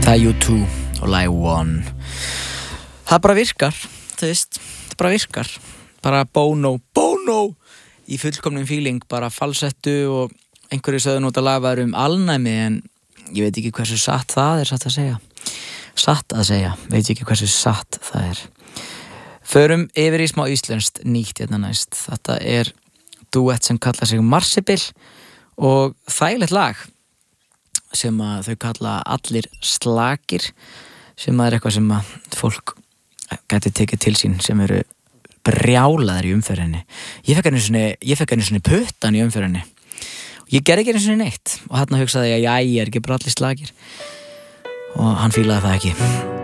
Það er U2 og Like One. Það bara virkar, þú veist, það bara virkar. Bara Bono í fullkomnum feeling, bara falsettu og einhverju sögðu nút að laga alnæmi, en ég veit ekki hversu satt það er, satt að segja, veit ekki hversu satt það er. Förum yfir í smá íslenskt nýtt hérna næst. Þetta er duett sem kallar sig Marsibil og þægilegt lag sem að þau kalla Allir slakir, sem að er eitthvað sem að fólk gæti tekið til sín sem eru brjálaðir í umferðinni. Ég fekk einu svona puttan í umferðinni. Ég gerði ekki einu svona neitt og þarna hugsaði ég að ég er ekki bara allir slakir og hann fílaði það ekki.